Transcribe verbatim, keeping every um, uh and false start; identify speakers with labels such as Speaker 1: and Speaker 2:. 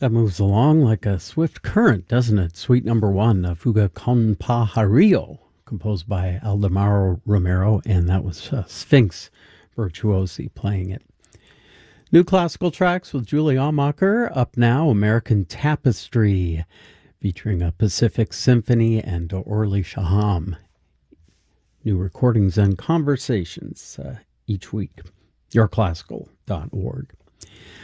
Speaker 1: That moves along like a swift current, doesn't it? Suite number one, uh, Fuga con Pajarillo, composed by Aldemaro Romero, and that was uh, Sphinx Virtuosi playing it. New classical tracks with Julie Amacher. Up now, American Tapestry, featuring a Pacific Symphony and Orly Shaham. New recordings and conversations uh, each week. your classical dot org.